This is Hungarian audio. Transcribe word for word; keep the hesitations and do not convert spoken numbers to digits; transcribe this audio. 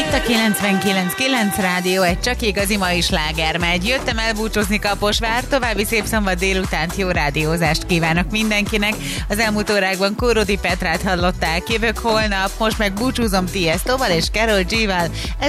Itt a kilencvenkilenc kilenc rádió, egy csak igazi mai sláger megy. Jöttem elbúcsúzni Kaposvár, további szép szombat délutánt, jó rádiózást kívánok mindenkinek. Az elmúlt órákban Kórodi Petrát hallották, jövök holnap, most meg búcsúzom Tiestóval és Karol G-vel.